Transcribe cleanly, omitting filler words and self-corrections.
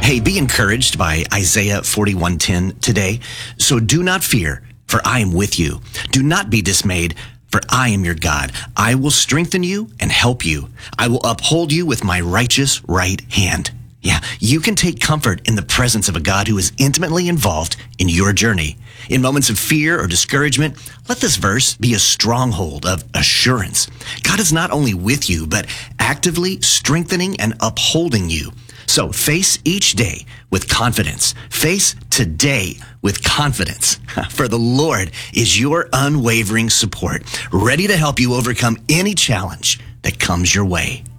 Hey, be encouraged by Isaiah 41:10 today. So do not fear, for I am with you. Do not be dismayed, for I am your God. I will strengthen you and help you. I will uphold you with my righteous right hand. Yeah, you can take comfort in the presence of a God who is intimately involved in your journey. In moments of fear or discouragement, let this verse be a stronghold of assurance. God is not only with you, but actively strengthening and upholding you. So face each day with confidence. Face today with confidence. For the Lord is your unwavering support, ready to help you overcome any challenge that comes your way.